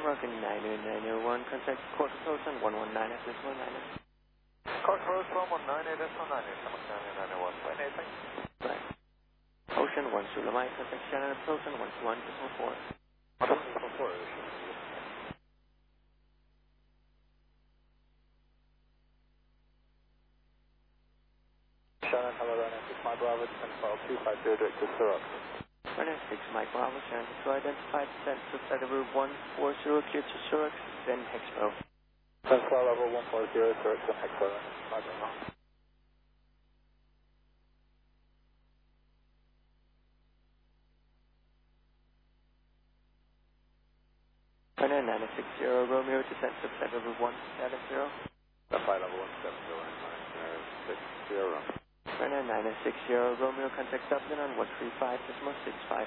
Rocket 90901, contact Court Approach on 119 at decimal 9. Court Approach 119 at decimal 9, Simultaneous 901, flight 8, thanks. Right. Ocean 1 Zulu Mike, contact Shannon Approach on 121 decimal 4. 124, Shannon, hello, Runway 6 Mike Bravo, descend 250 direct to Syrup. Runway 6 Mike Bravo, Shannon, to identify descent to flight level 140, clear to Zurich, then Hexpo. Descent flight level 140, Zurich, then Hexpo, Mike Bravo. Runway 960 Romeo, descent to flight level 170. Flight level 170, 960. Runway 960 Romeo, contact Dublin on 135.65.